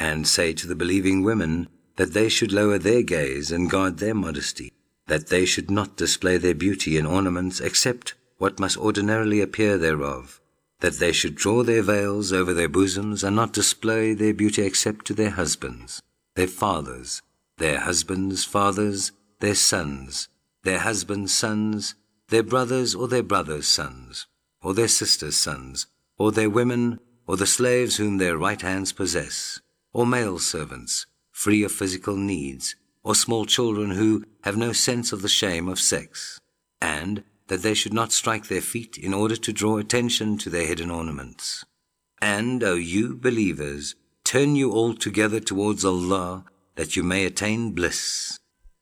And say to the believing women that they should lower their gaze and guard their modesty, that they should not display their beauty in ornaments except what must ordinarily appear thereof, that they should draw their veils over their bosoms and not display their beauty except to their husbands, their fathers, their husbands' fathers, their sons, their husbands' sons, their brothers or their brothers' sons, or their sisters' sons, or their women, or the slaves whom their right hands possess, or male servants, free of physical needs, or small children who have no sense of the shame of sex, and that they should not strike their feet in order to draw attention to their hidden ornaments. And, O you believers, turn you all together towards Allah, that you may attain bliss.